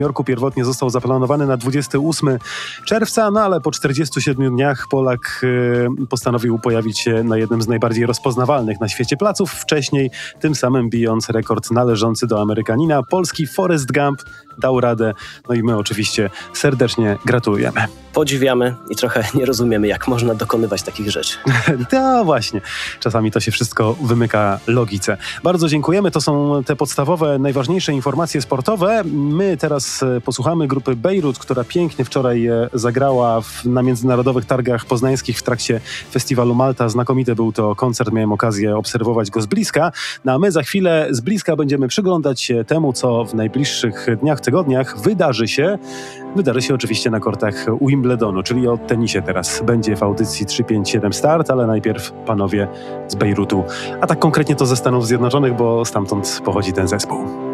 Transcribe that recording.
Jorku pierwotnie został zaplanowany na 28 czerwca, no ale po 47 dniach Polak postanowił pojawić się na jednym z najbardziej rozpoznawalnych na świecie placów wcześniej, tym samym bijąc rekord należący do Amerykanina. Polski Forrest Gump dał radę, no i my oczywiście serdecznie gratulujemy. Podziwiamy i trochę nie rozumiemy, jak można dokonywać takich rzeczy. No właśnie, czasami to się wszystko wymyka logice. Bardzo dziękujemy, to są te podstawowe, najważniejsze informacje sportowe. My teraz posłuchamy grupy Bejrut, która pięknie wczoraj zagrała na międzynarodowych targach poznańskich w trakcie festiwalu Malta. Znakomity był to koncert, miałem okazję obserwować go z bliska. No a my za chwilę z bliska będziemy przyglądać się temu, co w najbliższych dniach, tygodniach wydarzy się oczywiście na kortach Wimbledonu, czyli o tenisie teraz będzie w audycji 357 Start, ale najpierw panowie z Bejrutu, a tak konkretnie to ze Stanów Zjednoczonych, bo stamtąd pochodzi ten zespół.